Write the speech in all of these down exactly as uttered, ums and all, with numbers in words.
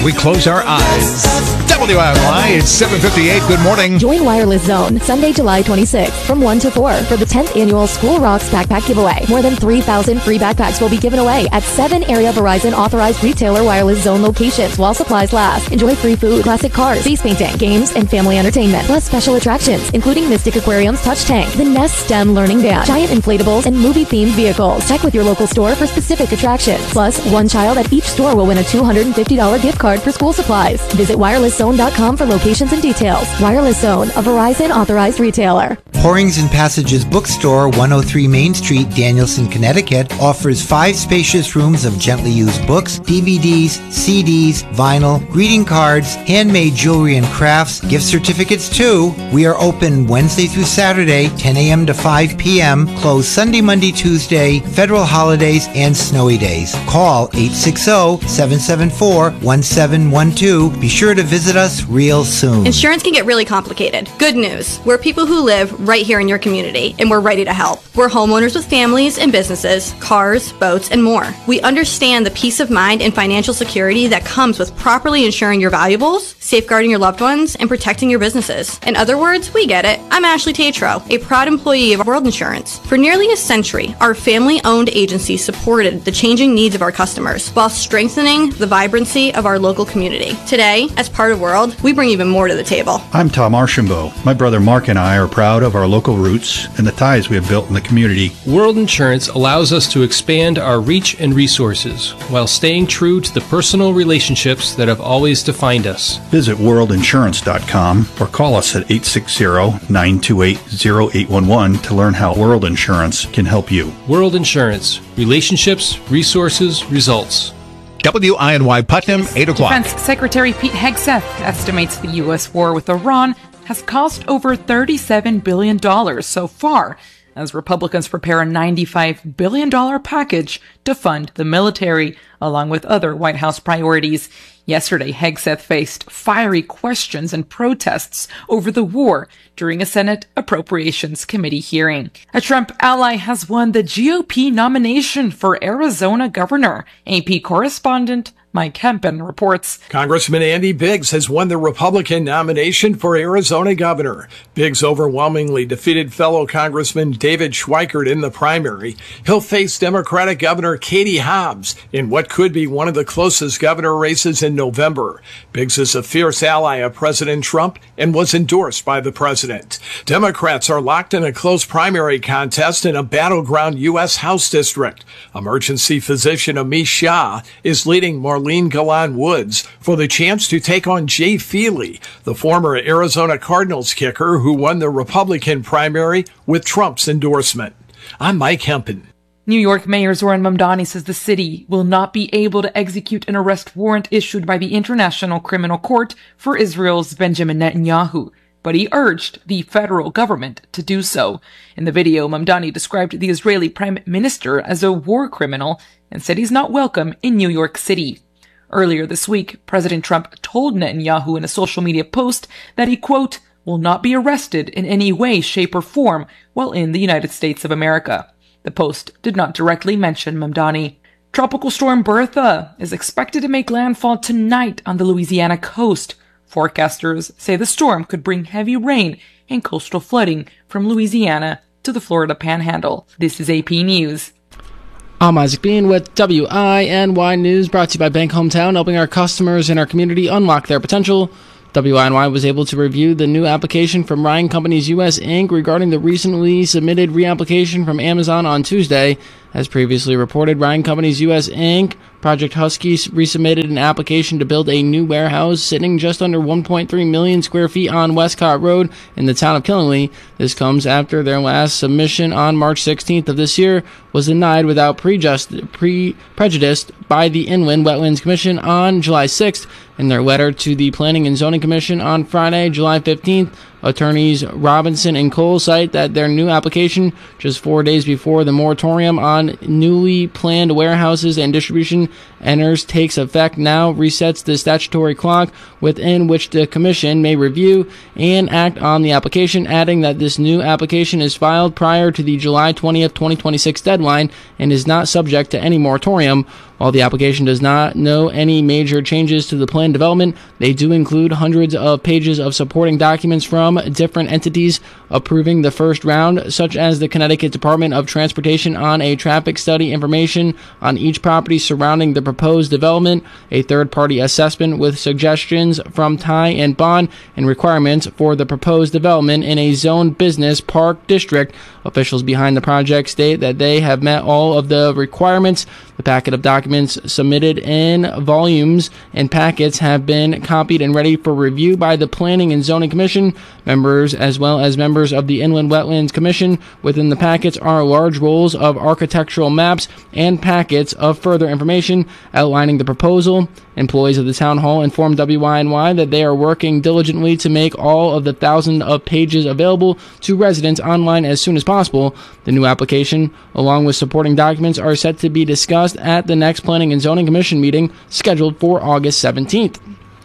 we close our eyes. W I N Y, it's seven fifty-eight. Good morning. Join Wireless Zone Sunday, July twenty-sixth from one to four for the tenth annual School Rocks Backpack Giveaway. More than three thousand free backpacks will be given away at seven area Verizon authorized retailer Wireless Zone locations while supplies last. Enjoy free food, classic cars, face painting, games, and family entertainment, plus special attractions, including Mystic Aquarium's Touch Tank, the Nest STEM Learning Band, giant inflatables, and movie-themed vehicles. Check with your local store for specific attractions. Plus, one child at each store will win a two hundred fifty dollars gift card for school supplies. Visit wireless zone dot com for locations and details. Wireless Zone, a Verizon authorized retailer. Pourings and Passages Bookstore, one oh three Main Street, Danielson, Connecticut, offers five spacious rooms of gently used books, D V Ds, C Ds, vinyl, greeting cards, handmade jewelry and crafts, gift certificates too. We are open Wednesday through Saturday, ten a.m. to five p.m., closed Sunday, Monday, Tuesday, federal holidays, and snowy days. Call eight six zero, seven seven four, one seven one two. Be sure to visit us real soon. Insurance can get really complicated. Good news. We're people who live right here in your community, and we're ready to help. We're homeowners with families and businesses, cars, boats, and more. We understand the peace of mind and financial security that comes with properly insuring your valuables, safeguarding your loved ones, and protecting your businesses. In other words, we get it. I'm Ashley Tatro, a proud employee of World Insurance. For nearly a century, our family-owned agency supported the changing needs of our customers while strengthening the vibrancy of our local community. Today, as part of World, we bring even more to the table. I'm Tom Archambault. My brother Mark and I are proud of our local roots and the ties we have built in the community. World Insurance allows us to expand our reach and resources while staying true to the personal relationships that have always defined us. Visit world insurance dot com or call us at eight six zero, nine two eight, zero eight one one to learn how World Insurance can help you. World Insurance. Relationships, resources, results. W I N Y Putnam, eight o'clock. Defense Secretary Pete Hegseth estimates the U S war with Iran has cost over thirty-seven billion dollars so far, as Republicans prepare a ninety-five billion dollars package to fund the military, along with other White House priorities. Yesterday, Hegseth faced fiery questions and protests over the war during a Senate Appropriations Committee hearing. A Trump ally has won the G O P nomination for Arizona governor. A P correspondent Mike Hempen reports. Congressman Andy Biggs has won the Republican nomination for Arizona governor. Biggs overwhelmingly defeated fellow Congressman David Schweikert in the primary. He'll face Democratic Governor Katie Hobbs in what could be one of the closest governor races in November. Biggs is a fierce ally of President Trump and was endorsed by the president. Democrats are locked in a close primary contest in a battleground U S House district. Emergency physician Amish Shah is leading Marlene Galan Woods for the chance to take on Jay Feely, the former Arizona Cardinals kicker who won the Republican primary with Trump's endorsement. I'm Mike Hempen. New York Mayor Zoran Mamdani says the city will not be able to execute an arrest warrant issued by the International Criminal Court for Israel's Benjamin Netanyahu, but he urged the federal government to do so. In the video, Mamdani described the Israeli prime minister as a war criminal and said he's not welcome in New York City. Earlier this week, President Trump told Netanyahu in a social media post that he, quote, will not be arrested in any way, shape, or form while in the United States of America. The post did not directly mention Mamdani. Tropical storm Bertha is expected to make landfall tonight on the Louisiana coast. Forecasters say the storm could bring heavy rain and coastal flooding from Louisiana to the Florida Panhandle. This is A P News. I'm Isaac Bean with W I N Y News, brought to you by Bank Hometown, helping our customers in our community unlock their potential. W I N Y was able to review the new application from Ryan Companies U S Incorporated regarding the recently submitted reapplication from Amazon on Tuesday. As previously reported, Ryan Companies U S Incorporated, Project Husky, resubmitted an application to build a new warehouse sitting just under one point three million square feet on Westcott Road in the town of Killingly. This comes after their last submission on March sixteenth of this year was denied without prejust, pre, prejudice by the Inland Wetlands Commission on July sixth. In their letter to the Planning and Zoning Commission on Friday, July fifteenth, attorneys Robinson and Cole cite that their new application, just four days before the moratorium on newly planned warehouses and distribution enters takes effect, now resets the statutory clock within which the Commission may review and act on the application, adding that this new application is filed prior to the July twentieth, twenty twenty-six deadline and is not subject to any moratorium. While the application does not know any major changes to the plan development, they do include hundreds of pages of supporting documents from different entities approving the first round, such as the Connecticut Department of Transportation on a traffic study, information on each property surrounding the proposed development, a third-party assessment with suggestions from Ty and Bond, and requirements for the proposed development in a zoned business park district. Officials behind the project state that they have met all of the requirements. The packet of documents submitted in volumes and packets have been copied and ready for review by the Planning and Zoning Commission members, as well as members of the Inland Wetlands Commission. Within the packets are large rolls of architectural maps and packets of further information outlining the proposal. Employees of the town hall informed W I N Y that they are working diligently to make all of the thousand of pages available to residents online as soon as possible. The new application, along with supporting documents, are set to be discussed at the next Planning and Zoning Commission meeting scheduled for August seventeenth.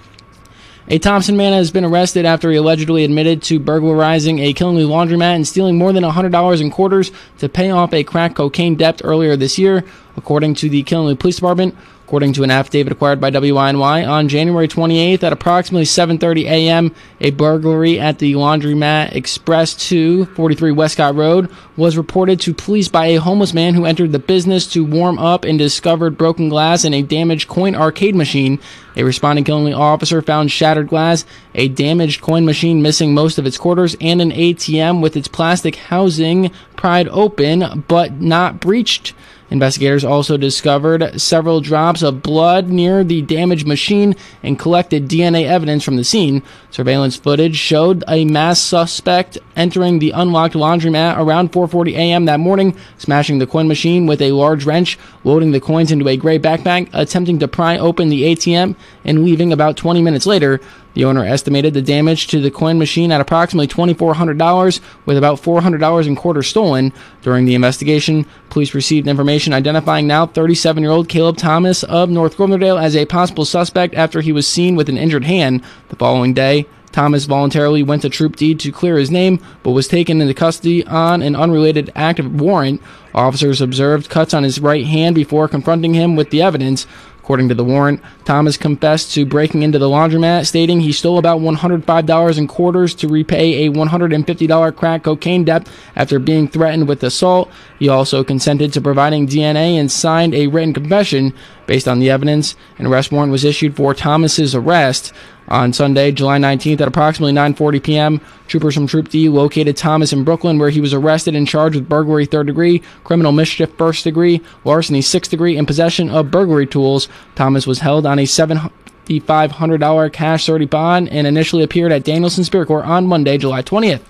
A Thompson man has been arrested after he allegedly admitted to burglarizing a Killingley laundromat and stealing more than one hundred dollars in quarters to pay off a crack cocaine debt earlier this year, according to the Killingley Police Department. According to an affidavit acquired by W I N Y, on January twenty-eighth at approximately seven thirty a.m., a burglary at the Laundromat Express two, forty-three Westcott Road, was reported to police by a homeless man who entered the business to warm up and discovered broken glass and a damaged coin arcade machine. A responding Killingley officer found shattered glass, a damaged coin machine missing most of its quarters, and an A T M with its plastic housing pried open but not breached. Investigators also discovered several drops of blood near the damaged machine and collected D N A evidence from the scene. Surveillance footage showed a masked suspect entering the unlocked laundromat around four forty a.m. that morning, smashing the coin machine with a large wrench, loading the coins into a gray backpack, attempting to pry open the A T M, and leaving about twenty minutes later. The owner estimated the damage to the coin machine at approximately two thousand four hundred dollars, with about four hundred dollars in quarters stolen. During the investigation, police received information identifying now thirty-seven-year-old Caleb Thomas of North Groverdale as a possible suspect after he was seen with an injured hand. The following day, Thomas voluntarily went to Troop D to clear his name, but was taken into custody on an unrelated active warrant. Officers observed cuts on his right hand before confronting him with the evidence. According to the warrant, Thomas confessed to breaking into the laundromat, stating he stole about one hundred five dollars in quarters to repay a one hundred fifty dollars crack cocaine debt after being threatened with assault. He also consented to providing D N A and signed a written confession. Based on the evidence, an arrest warrant was issued for Thomas's arrest. On Sunday, July nineteenth, at approximately nine forty p.m., troopers from Troop D located Thomas in Brooklyn, where he was arrested and charged with burglary third degree, criminal mischief first degree, larceny sixth degree, and possession of burglary tools. Thomas was held on a seven thousand five hundred dollars cash surety bond and initially appeared at Danielson Spirit Court on Monday, July twentieth.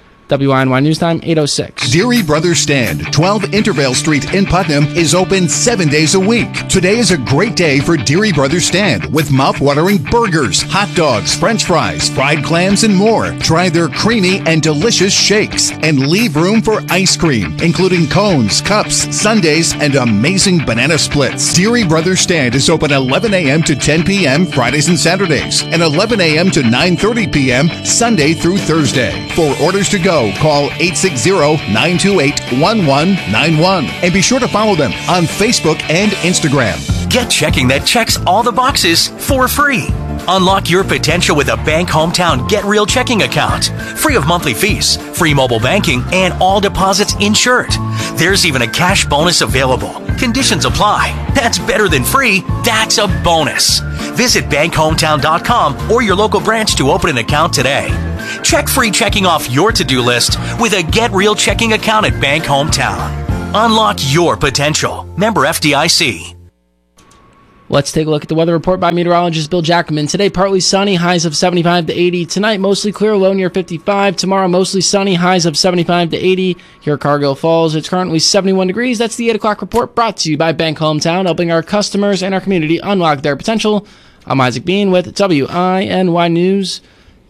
W I N Y News Time, eight oh six. Deary Brothers Stand, twelve Intervale Street in Putnam, is open seven days a week. Today is a great day for Deary Brothers Stand with mouth-watering burgers, hot dogs, french fries, fried clams, and more. Try their creamy and delicious shakes and leave room for ice cream, including cones, cups, sundaes, and amazing banana splits. Deary Brothers Stand is open eleven a.m. to ten p.m. Fridays and Saturdays and eleven a.m. to nine thirty p.m. Sunday through Thursday. For orders to go, call eight six zero, nine two eight, one one nine one and be sure to follow them on Facebook and Instagram. Get checking that checks all the boxes for free. Unlock your potential with a Bank Hometown Get Real checking account. Free of monthly fees, free mobile banking, and all deposits insured. There's even a cash bonus available. Conditions apply. That's better than free. That's a bonus. Visit bank hometown dot com or your local branch to open an account today. Check free checking off your to-do list with a Get Real checking account at Bank Hometown. Unlock your potential. Member F D I C. Let's take a look at the weather report by meteorologist Bill Jackman. Today, partly sunny, highs of seventy-five to eighty. Tonight, mostly clear, low near fifty-five. Tomorrow, mostly sunny, highs of seventy-five to eighty. Here at Cargill Falls, it's currently seventy-one degrees. That's the eight o'clock report brought to you by Bank Hometown, helping our customers and our community unlock their potential. I'm Isaac Bean with W I N Y News.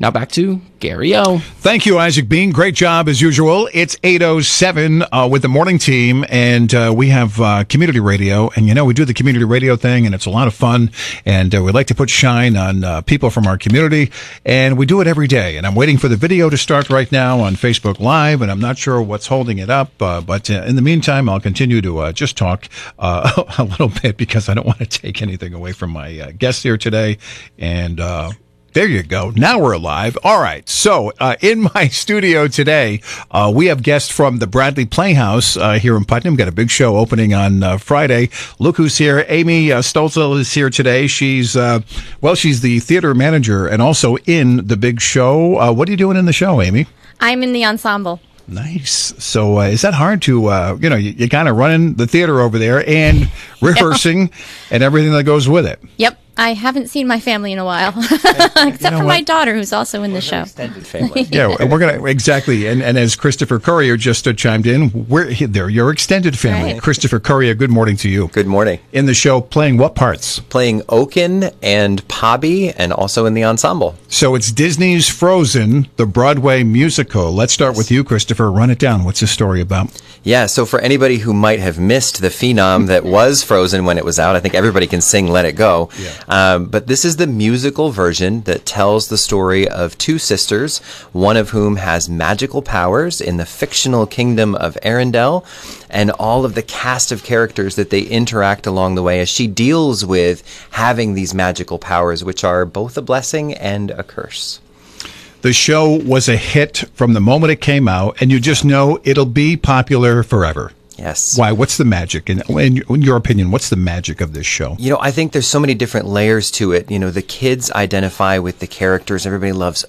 Now back to Gary O. Thank you, Isaac Bean. Great job as usual. It's eight oh seven uh, with the morning team, and uh, we have uh, community radio. And, you know, we do the community radio thing, and it's a lot of fun. And uh, we like to put shine on uh, people from our community, and we do it every day. And I'm waiting for the video to start right now on Facebook Live, and I'm not sure what's holding it up. Uh, but uh, in the meantime, I'll continue to uh, just talk uh, a little bit because I don't want to take anything away from my uh, guests here today. And uh there you go. Now we're live. All right. So, uh, in my studio today, uh, we have guests from the Bradley Playhouse, uh, here in Putnam. Got a big show opening on, uh, Friday. Look who's here. Amy uh, Stolzel is here today. She's, uh, well, she's the theater manager and also in the big show. Uh, what are you doing in the show, Amy? I'm in the ensemble. Nice. So, uh, is that hard to, uh, you know, you, you kind of running the theater over there and rehearsing and everything that goes with it? Yep. I haven't seen my family in a while, except you know for what? my daughter, who's also in the show. Extended family. Yeah, we're gonna exactly, and and as Christopher Courier just uh, chimed in, we're they're your extended family. Right. Christopher Courier, good morning to you. Good morning. In the show, playing what parts? Playing Oaken and Pobby, and also in the ensemble. So it's Disney's Frozen, the Broadway musical. Let's start yes. with you, Christopher. Run it down. What's the story about? Yeah, so for anybody who might have missed the phenom that was Frozen when it was out, I think everybody can sing Let It Go. Yeah. Um, but this is the musical version that tells the story of two sisters, one of whom has magical powers in the fictional kingdom of Arendelle, and all of the cast of characters that they interact along the way as she deals with having these magical powers, which are both a blessing and a curse. The show was a hit from the moment it came out, and you just know it'll be popular forever. Yes. Why? What's the magic? In, in your opinion, what's the magic of this show? You know, I think there's so many different layers to it. You know, the kids identify with the characters. Everybody loves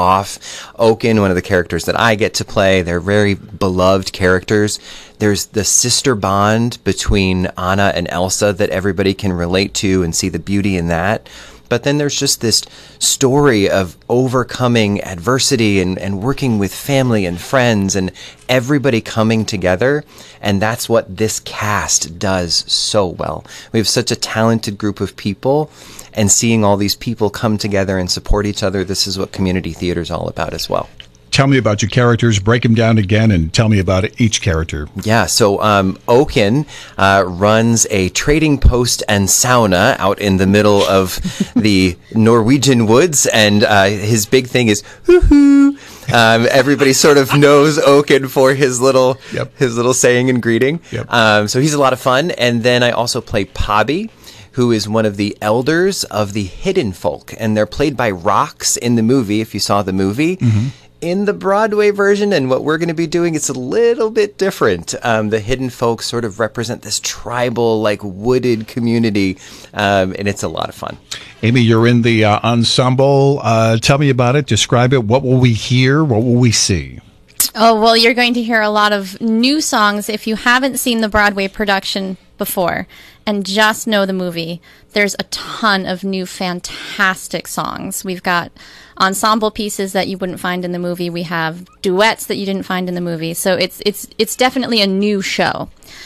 Olaf, Oaken, one of the characters that I get to play. They're very beloved characters. There's the sister bond between Anna and Elsa that everybody can relate to and see the beauty in that. But then there's just this story of overcoming adversity and, and working with family and friends and everybody coming together. And that's what this cast does so well. We have such a talented group of people, and seeing all these people come together and support each other, this is what community theater is all about as well. Tell me about your characters, break them down again, and tell me about each character. Yeah, so um, Oaken uh, runs a trading post and sauna out in the middle of the Norwegian woods, and uh, his big thing is hoo-hoo. Um, everybody sort of knows Oaken for his little yep. his little saying and greeting. Yep. Um, so he's a lot of fun. And then I also play Pobby, who is one of the elders of the Hidden Folk, and they're played by rocks in the movie, if you saw the movie. Mm-hmm. In the Broadway version, and what we're going to be doing, it's a little bit different. Um, the Hidden Folk sort of represent this tribal, like, wooded community, um, and it's a lot of fun. Amy, you're in the uh, ensemble. Uh, tell me about it. Describe it. What will we hear? What will we see? Oh, well, you're going to hear a lot of new songs. If you haven't seen the Broadway production before and just know the movie, there's a ton of new fantastic songs. We've got ensemble pieces that you wouldn't find in the movie. We have duets that you didn't find in the movie. So it's it's it's definitely a new show.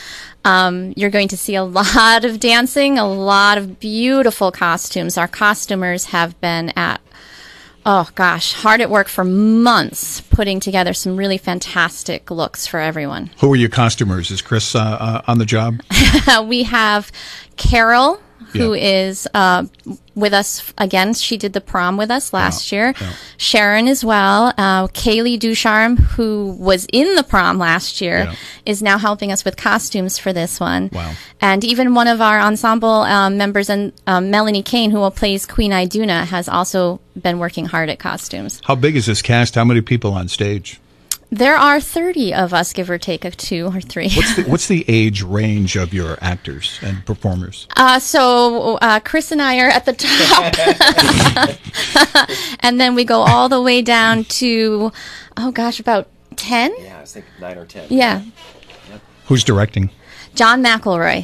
Um, you're going to see a lot of dancing, a lot of beautiful costumes. Our costumers have been at, oh gosh, hard at work for months putting together some really fantastic looks for everyone. Who are your costumers? Is Chris uh, uh, on the job? We have Carol, who yeah. is uh, with us again. She did the prom with us last wow. year. Yeah. Sharon as well. Uh, Kaylee Ducharme, who was in the prom last year, yeah. is now helping us with costumes for this one. Wow. And even one of our ensemble um, members, and um, Melanie Kane, who plays Queen Iduna, has also been working hard at costumes. How big is this cast? How many people on stage? There are thirty of us, give or take, a two or three. What's the, what's the age range of your actors and performers? Uh, so uh, Chris and I are at the top. And then we go all the way down to, oh gosh, about ten? Yeah, I was thinking nine or ten. Yeah. Yep. Who's directing? John McElroy.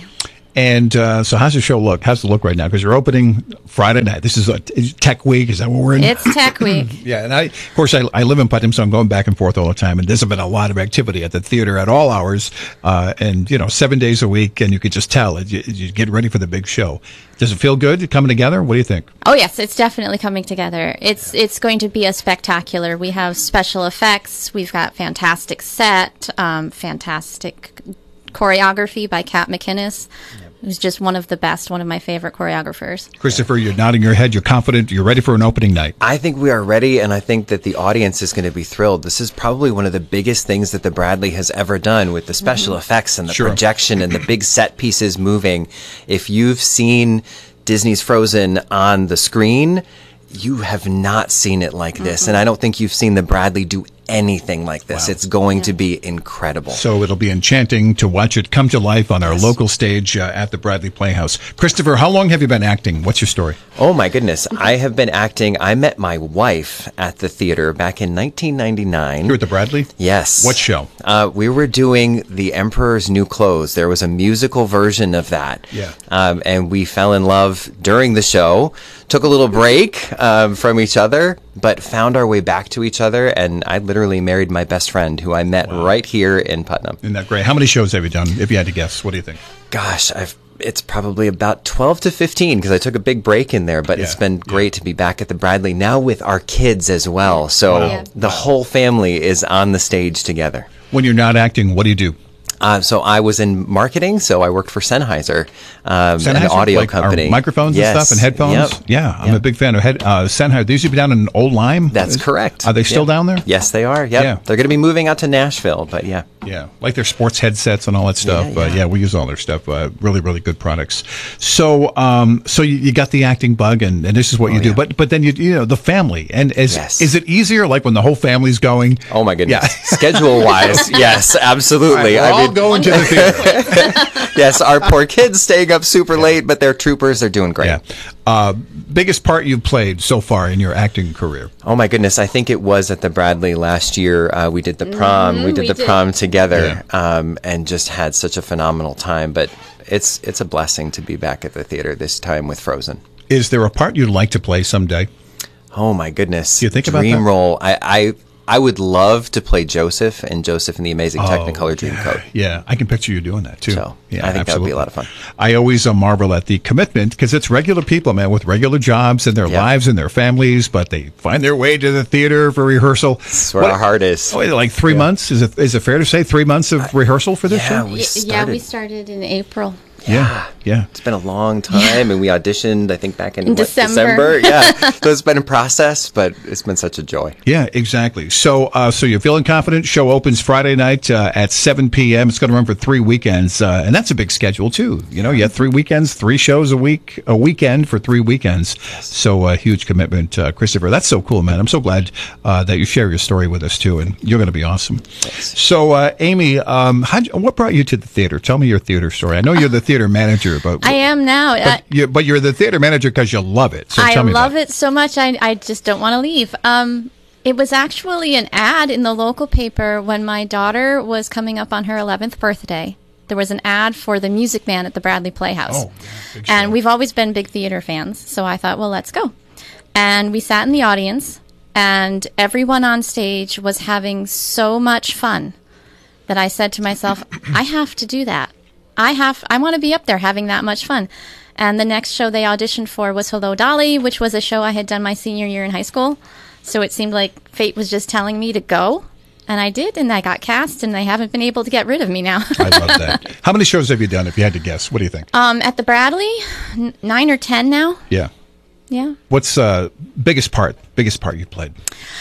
And uh, so how's the show look? How's the look right now? Because you're opening Friday night. This is a tech week. Is that what we're in? It's tech week. Yeah, and I, of course, I, I live in Putnam, so I'm going back and forth all the time. And there's been a lot of activity at the theater at all hours, uh, and you know, seven days a week. And you could just tell it. You, you get ready for the big show. Does it feel good coming together? What do you think? Oh yes, it's definitely coming together. It's it's going to be a spectacular. We have special effects. We've got fantastic set, um, fantastic choreography by Kat McInnes, who's just one of the best, one of my favorite choreographers. Christopher, you're nodding your head. You're confident. You're ready for an opening night. I think we are ready, and I think that the audience is going to be thrilled. This is probably one of the biggest things that the Bradley has ever done with the special mm-hmm. effects and the sure. projection and the big set pieces moving. If you've seen Disney's Frozen on the screen, you have not seen it like this, mm-hmm. and I don't think you've seen the Bradley do anything like this. Wow. It's going yeah. to be incredible. So it'll be enchanting to watch it come to life on our yes. local stage uh, at the Bradley Playhouse. Christopher, how long have you been acting? What's your story? Oh my goodness. I have been acting. I met my wife at the theater back in nineteen ninety-nine. Here at the Bradley? Yes. What show? Uh, we were doing The Emperor's New Clothes. There was a musical version of that. Yeah. Um, and we fell in love during the show, took a little break um, from each other, but found our way back to each other, and I literally married my best friend, who I met wow. right here in Putnam. Isn't that great? How many shows have you done, if you had to guess? What do you think? Gosh, I've it's probably about twelve to fifteen, because I took a big break in there, but yeah. it's been great yeah. to be back at the Bradley, now with our kids as well. So wow. the wow. whole family is on the stage together. When you're not acting, what do you do? Uh, so I was in marketing, so I worked for Sennheiser, um, Sennheiser? an audio like company. Microphones yes. and stuff and headphones? Yep. Yeah, I'm yep. a big fan of head, uh, Sennheiser. They used to be down in Old Lyme? That's Is, correct. Are they still yep. down there? Yes, they are. Yep. Yeah. They're going to be moving out to Nashville, but yeah. Yeah, like their sports headsets and all that stuff. Yeah, yeah. Uh, yeah we use all their stuff. Uh, really, really good products. So, um, so you, you got the acting bug, and, and this is what oh, you do. Yeah. But, but then you, you know, the family, and is yes. is it easier, like when the whole family's going? Oh my goodness. Yeah. Schedule wise, yes, absolutely. All right, we're I all mean, going to the theater. Yes, our poor kids staying up super yeah. late, but they're troopers. They're doing great. Yeah. Uh, biggest part you've played so far in your acting career? Oh my goodness, I think it was at the Bradley last year. Uh, we did the prom. Mm-hmm, we did we the did. prom together, yeah. um, and just had such a phenomenal time. But it's it's a blessing to be back at the theater this time with Frozen. Is there a part you'd like to play someday? Oh my goodness, Do you think Dream about that? role. I. I I would love to play Joseph and Joseph and the Amazing Oh, Technicolor yeah, Dreamcoat. Yeah, I can picture you doing that too. So, yeah, I think absolutely. that would be a lot of fun. I always uh, marvel at the commitment, because it's regular people, man, with regular jobs and their Yeah. lives and their families, but they find their way to the theater for rehearsal. That's where What- our heart is. Oh, like three Yeah. months? Is it is it fair to say three months of rehearsal for this yeah, show? we Y- started. yeah, we started in April. Yeah, yeah. It's been a long time, and we auditioned, I think, back in, In what, December. Yeah, so it's been a process, but it's been such a joy. Yeah, exactly. So, uh, so you're feeling confident. Show opens Friday night uh, at seven p.m. It's going to run for three weekends, uh, and that's a big schedule too. You know, you have three weekends, three shows a week, a weekend for three weekends. Yes. So, a uh, huge commitment, uh, Christopher. That's so cool, man. I'm so glad uh, that you share your story with us too, and you're going to be awesome. Thanks. So, uh, Amy, um, how'd you, what brought you to the theater? Tell me your theater story. I know you're the theater manager, but I am now. But, Uh, you, but you're the theater manager because you love it. So I tell me love about it so much. I, I just don't want to leave. Um, it was actually an ad in the local paper when my daughter was coming up on her eleventh birthday. There was an ad for the Music Man at the Bradley Playhouse. Oh, yeah, big show. And we've always been big theater fans. So I thought, well, let's go. And we sat in the audience, and everyone on stage was having so much fun that I said to myself, I have to do that. I have. I want to be up there having that much fun. And the next show they auditioned for was Hello, Dolly, which was a show I had done my senior year in high school. So it seemed like fate was just telling me to go. And I did, and I got cast, and they haven't been able to get rid of me now. I love that. How many shows have you done, if you had to guess? What do you think? um, at the Bradley, n- nine or ten now. Yeah. Yeah. What's uh biggest part? Biggest part you played?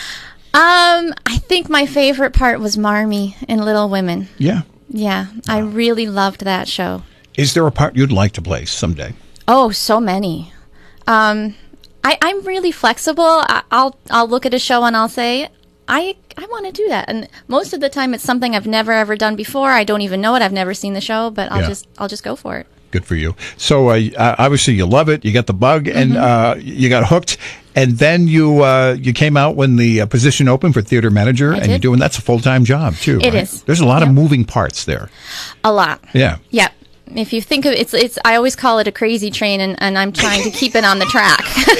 Um, I think my favorite part was Marmee in Little Women. Yeah. Yeah, I really loved that show. Is there a part you'd like to play someday? Oh, so many. Um, I, I'm really flexible. I, I'll I'll look at a show and I'll say, I I want to do that. And most of the time, it's something I've never ever done before. I don't even know it. I've never seen the show, but I'll Yeah. just I'll just go for it. Good for you. So uh, uh, obviously you love it. You got the bug, and Mm-hmm. uh, you got hooked, and then you uh, you came out when the uh, position opened for theater manager, I and you're did. doing that's a full time job too. It right? is. There's a lot of Yep. moving parts there. A lot. Yeah. Yep. if you think of it's, it's I always call it a crazy train, and, and I'm trying to keep it on the track.